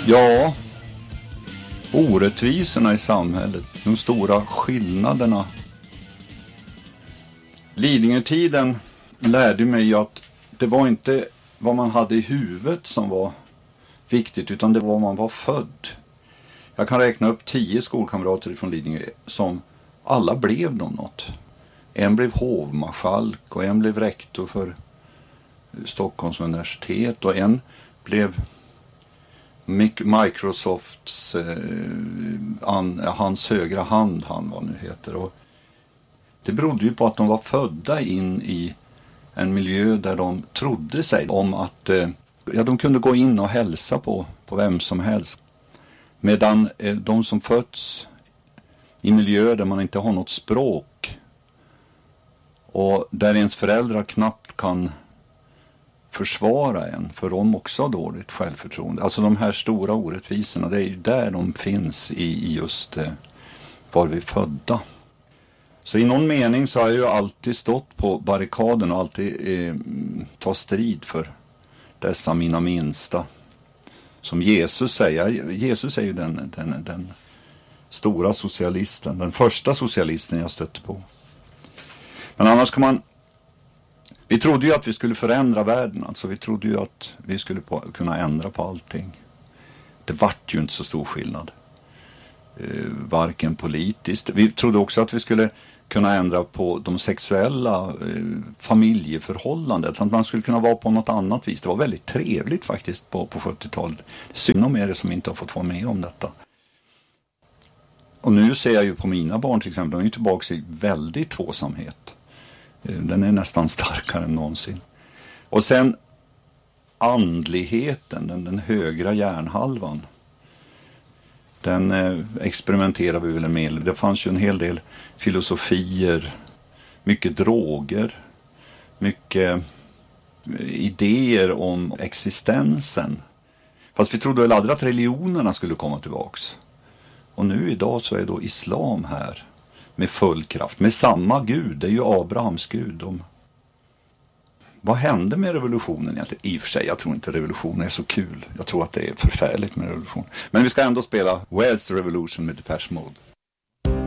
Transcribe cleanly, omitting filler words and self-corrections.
Ja, orättvisorna i samhället, de stora skillnaderna. Lidingötiden lärde mig att det var inte vad man hade i huvudet som var viktigt, utan det var man var född. Jag kan räkna upp 10 skolkamrater från Lidingö som alla blev de något. En blev hovmarskalk och en blev rektor för Stockholms universitet och en blev Microsofts hans högra hand, han vad nu heter. Och det berodde ju på att de var födda in i en miljö där de trodde sig om att de kunde gå in och hälsa på vem som helst. Medan de som föds i miljöer där man inte har något språk och där ens föräldrar knappt kan försvara en, för de också har dåligt självförtroende. Alltså de här stora orättvisorna, det är ju där de finns i just var vi är födda. Så i någon mening så har jag ju alltid stått på barrikaden och alltid ta strid för dessa mina minsta. Som Jesus säger. Jesus är ju den stora socialisten. Den första socialisten jag stötte på. Men annars kan man... Vi trodde ju att vi skulle förändra världen. Alltså vi trodde ju att vi skulle kunna ändra på allting. Det vart ju inte så stor skillnad. Varken politiskt. Vi trodde också att vi skulle kunna ändra på de sexuella familjeförhållandet. Att man skulle kunna vara på något annat vis. Det var väldigt trevligt faktiskt på 70-talet. Det är synd om er som inte har fått vara med om detta. Och nu ser jag ju på mina barn till exempel. De är ju tillbaka i väldigt tvåsamhet. Den är nästan starkare än någonsin. Och sen andligheten, den högra hjärnhalvan. Den experimenterar vi väl med. Det fanns ju en hel del filosofier, mycket droger, mycket idéer om existensen. Fast vi trodde väl aldrig att religionerna skulle komma tillbaks. Och nu idag så är då islam här med full kraft, med samma Gud. Det är ju Abrahams Gud. Vad hände med revolutionen egentligen? I och för sig, jag tror inte revolution är så kul. Jag tror att det är förfärligt med revolution. Men vi ska ändå spela Where's the Revolution med Depeche Mode.